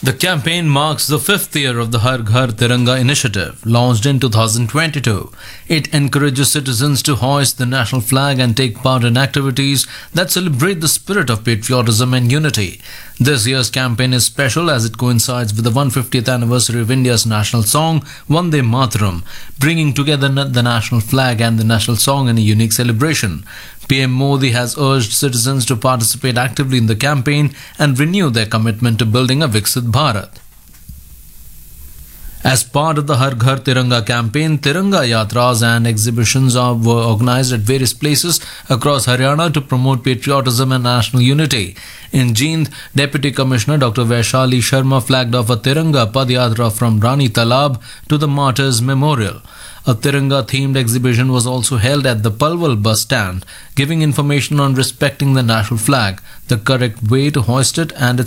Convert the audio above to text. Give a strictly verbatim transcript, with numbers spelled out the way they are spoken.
The campaign marks the fifth year of the Har Ghar Tiranga initiative, launched in two thousand twenty-two. It encourages citizens to hoist the national flag and take part in activities that celebrate the spirit of patriotism and unity. This year's campaign is special as it coincides with the one hundred fiftieth anniversary of India's national song, Vande Mataram, bringing together the national flag and the national song in a unique celebration. P M Modi has urged citizens to participate actively in the campaign and renew their commitment to building a Viksit Bharat. As part of the Har Ghar Tiranga campaign, Tiranga Yatras and exhibitions are, were organized at various places across Haryana to promote patriotism and national unity. In Jind, Deputy Commissioner Doctor Vaishali Sharma flagged off a Tiranga Padyatra from Rani Talab to the Martyrs Memorial. A Tiranga-themed exhibition was also held at the Palwal bus stand, giving information on respecting the national flag, the correct way to hoist it and its